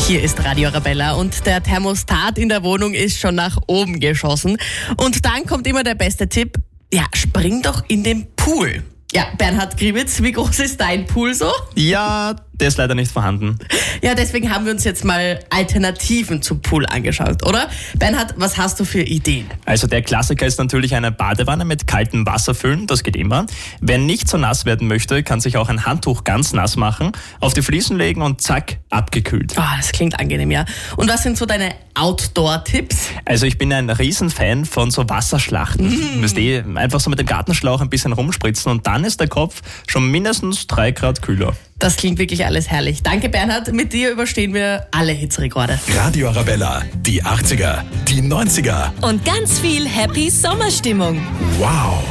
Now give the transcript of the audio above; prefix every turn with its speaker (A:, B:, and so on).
A: Hier ist Radio Arabella und der Thermostat in der Wohnung ist schon nach oben geschossen. Und dann kommt immer der beste Tipp, ja, spring doch in den Pool. Ja, Bernhard Gribitz, wie groß ist dein Pool so?
B: Ja, der ist leider nicht vorhanden.
A: Ja, deswegen haben wir uns jetzt mal Alternativen zum Pool angeschaut, oder? Bernhard, was hast du für Ideen?
B: Also der Klassiker ist natürlich eine Badewanne mit kaltem Wasser füllen, das geht immer. Wer nicht so nass werden möchte, kann sich auch ein Handtuch ganz nass machen, auf die Fliesen legen und zack, abgekühlt.
A: Oh, das klingt angenehm, ja. Und was sind so deine Outdoor-Tipps?
B: Also ich bin ein Riesenfan von so Wasserschlachten. Weißt du, einfach so mit dem Gartenschlauch ein bisschen rumspritzen und dann ist der Kopf schon mindestens 3 Grad kühler.
A: Das klingt wirklich alles herrlich. Danke, Bernhard. Mit dir überstehen wir alle Hitzrekorde.
C: Radio Arabella, die 80er, die 90er.
D: Und ganz viel Happy Sommerstimmung.
C: Wow.